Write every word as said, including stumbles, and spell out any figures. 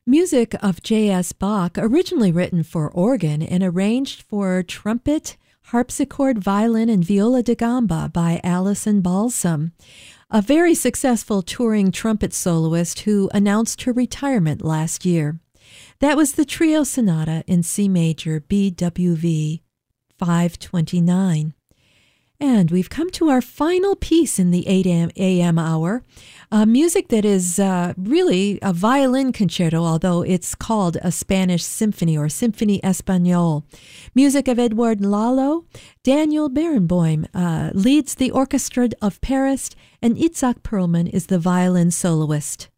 Music of J S. Bach, originally written for organ and arranged for trumpet, harpsichord, violin, and viola da gamba by Alison Balsam, a very successful touring trumpet soloist who announced her retirement last year. That was the Trio Sonata in C major, B W V five twenty-nine. And we've come to our final piece in the eight a m hour, uh, music that is uh, really a violin concerto, although it's called a Spanish symphony or Symphonie Espagnole. Music of Edouard Lalo. Daniel Barenboim uh, leads the Orchestra of Paris, and Itzhak Perlman is the violin soloist.